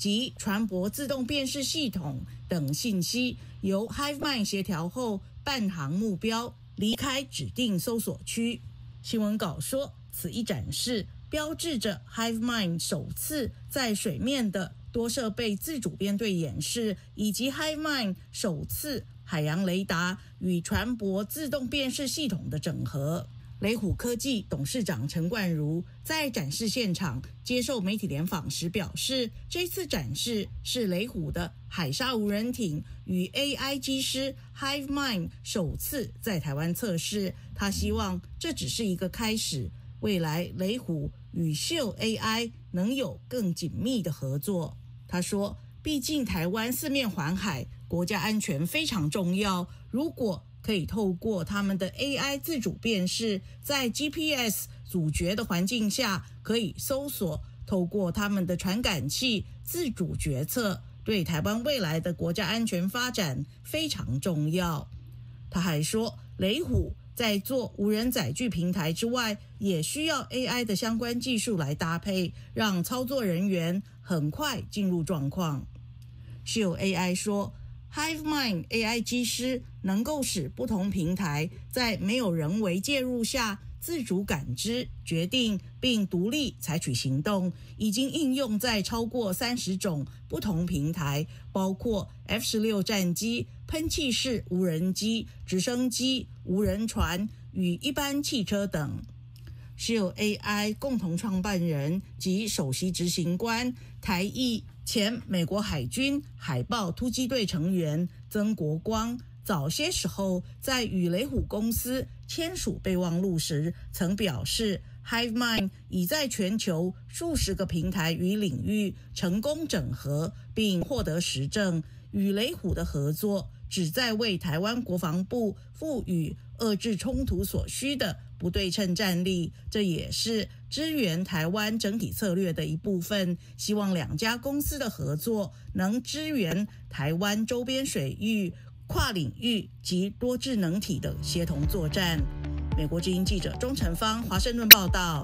及船舶自动辨识系统等信息，由 HiveMind 协调后伴航目标离开指定搜索区。新闻稿说，此一展示标志着 HiveMind 首次在水面的多设备自主编队演示，以及 HiveMind 首次海洋雷达与船舶自动辨识系统的整合。雷虎科技董事长陈冠如在展示现场接受媒体联访时表示，这次展示是雷虎的海鲨无人艇与 AI 机师 HiveMind 首次在台湾测试。他希望这只是一个开始，未来雷虎与 Shield AI 能有更紧密的合作。他说，毕竟台湾四面环海，国家安全非常重要，如果可以透过他们的 AI 自主辨识，在 GPS 阻绝的环境下可以搜索，透过他们的传感器自主决策，对台湾未来的国家安全发展非常重要。他还说，雷虎在做无人载具平台之外，也需要 AI 的相关技术来搭配，让操作人员很快进入状况。Shield AI 说， HiveMind AI 机师能够使不同平台在没有人为介入下自主感知、决定并独立采取行动，已经应用在超过30种不同平台，包括 F-16 战机、喷气式无人机、直升机、无人船与一般汽车等。Shield AI 共同创办人及首席执行官、台裔前美国海军海豹突击队成员曾国光，早些时候在与雷虎公司签署备忘录时曾表示， HiveMind 已在全球数十个平台与领域成功整合并获得实证，与雷虎的合作旨在为台湾国防部赋予遏制冲突所需的不对称战力，这也是支援台湾整体策略的一部分。希望两家公司的合作能支援台湾周边水域、跨领域及多智能体的协同作战。美国之音记者钟成芳华盛顿报道。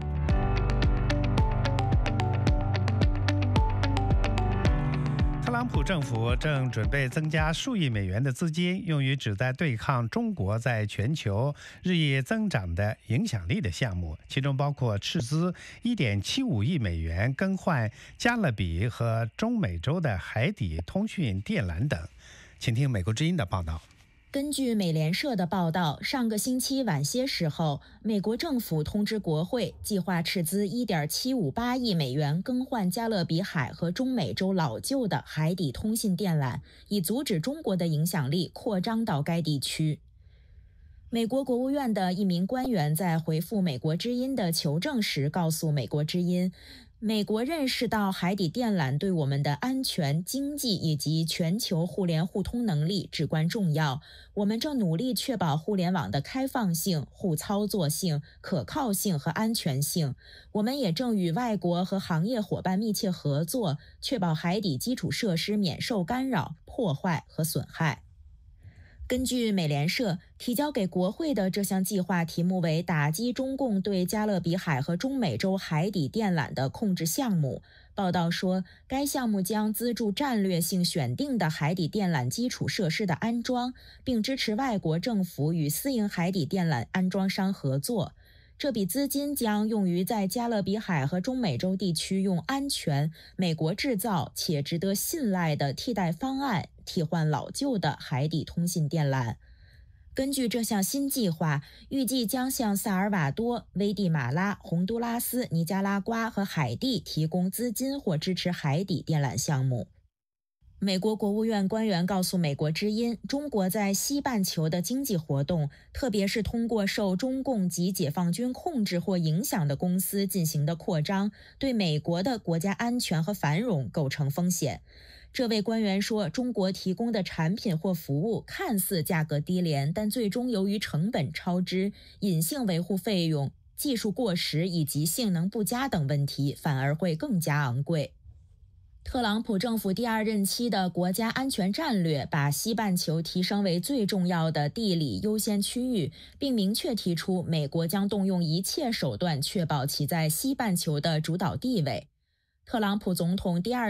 特朗普政府正准备增加数亿美元的资金，用于旨在对抗中国在全球日益增长的影响力的项目，其中包括斥资1.75亿美元更换加勒比和中美洲的海底通讯电缆等。请听美国之音的报道。 根据美联社的报道，上个星期晚些时候，美国政府通知国会，计划斥资1.758亿美元更换加勒比海和中美洲老旧的海底通信电缆，以阻止中国的影响力扩张到该地区。美国国务院的一名官员在回复美国之音的求证时告诉美国之音，美国认识到海底电缆对我们的安全、经济以及全球互联互通能力至关重要。我们正努力确保互联网的开放性、互操作性、可靠性和安全性。我们也正与外国和行业伙伴密切合作，确保海底基础设施免受干扰、破坏和损害。根据美联社提交给国会的这项计划题目为打击中共对加勒比海和中美洲海底电缆的控制项目。报道说，该项目将资助战略性选定的海底电缆基础设施的安装，并支持外国政府与私营海底电缆安装商合作。这笔资金将用于在加勒比海和中美洲地区用安全、美国制造且值得信赖的替代方案替换老旧的海底通信电缆。根据这项新计划，预计将向萨尔瓦多、危地马拉、洪都拉斯、尼加拉瓜和海地提供资金或支持海底电缆项目。美国国务院官员告诉美国之音，中国在西半球的经济活动，特别是通过受中共及解放军控制或影响的公司进行的扩张，对美国的国家安全和繁荣构成风险。这位官员说，中国提供的产品或服务看似价格低廉，但最终由于成本超支、隐性维护费用、技术过时以及性能不佳等问题，反而会更加昂贵。特朗普政府第二任期的国家安全战略把西半球提升为最重要的地理优先区域，并明确提出美国将动用一切手段确保其在西半球的主导地位。特朗普总统第二